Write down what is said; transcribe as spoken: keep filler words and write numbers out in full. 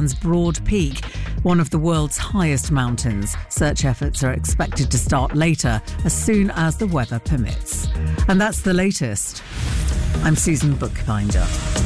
Bhutan's Broad Peak, one of the world's highest mountains. Search efforts are expected to start later, as soon as the weather permits. And that's the latest. I'm Susan Bookbinder.